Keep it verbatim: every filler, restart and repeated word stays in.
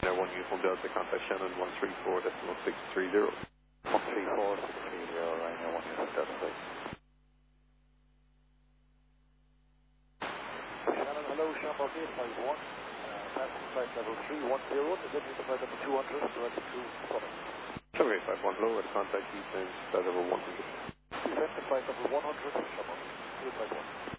Air one uniform Delta, contact Shannon one three four decimal six three zero. one three four six three zero, Ryanair one uniform Delta, please. Shannon, hello, Shamrock eight five one. Uh, passing flight level three one zero, descending to flight level two hundred, directed to Summit. Shamrock eight five one, hello, at contact descent flight level one hundred. Descend to flight level one hundred, Shamrock eight five one.